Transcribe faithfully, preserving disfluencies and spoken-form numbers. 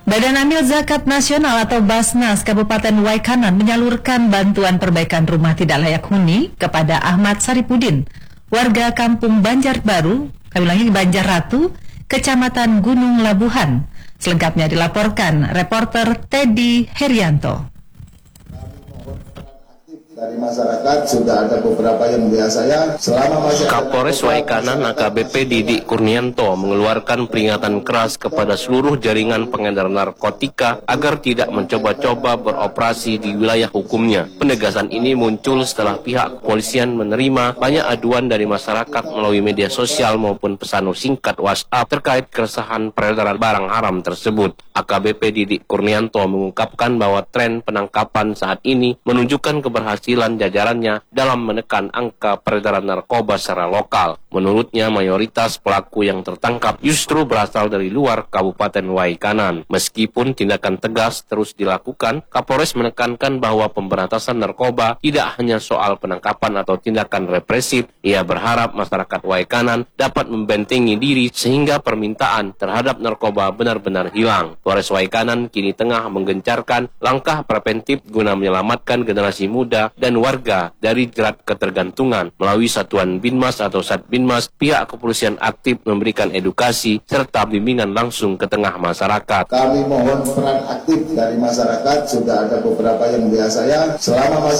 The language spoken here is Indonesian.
Badan Amil Zakat Nasional atau Basnas Kabupaten Waikanan menyalurkan bantuan perbaikan rumah tidak layak huni kepada Ahmad Saripudin, warga Kampung Banjar Baru, kami ulangi Banjar Ratu, Kecamatan Gunung Labuhan. Selengkapnya dilaporkan reporter Teddy Herianto. Dari masyarakat sudah ada beberapa yang biasa saya selama masih Kapolres Waikanan A K B P Didik Kurnianto mengeluarkan peringatan keras kepada seluruh jaringan pengedar narkotika agar tidak mencoba-coba beroperasi di wilayah hukumnya. Penegasan ini muncul setelah pihak kepolisian menerima banyak aduan dari masyarakat melalui media sosial maupun pesan singkat WhatsApp terkait keresahan peredaran barang haram tersebut. A K B P Didik Kurnianto mengungkapkan bahwa tren penangkapan saat ini menunjukkan keberhasilan jajarannya dalam menekan angka peredaran narkoba secara lokal. Menurutnya, mayoritas pelaku yang tertangkap justru berasal dari luar Kabupaten Waikanan. Meskipun tindakan tegas terus dilakukan, Kapolres menekankan bahwa pemberantasan narkoba tidak hanya soal penangkapan atau tindakan represif. Ia berharap masyarakat Waikanan dapat membentengi diri sehingga permintaan terhadap narkoba benar-benar hilang. Polres Waikanan kini tengah menggencarkan langkah preventif guna menyelamatkan generasi muda dan warga dari jerat ketergantungan. Melalui Satuan Binmas atau Satbinmas, pihak kepolisian aktif memberikan edukasi serta bimbingan langsung ke tengah masyarakat. Kami mohon peran aktif dari masyarakat, sudah ada beberapa yang biasa saya selama masih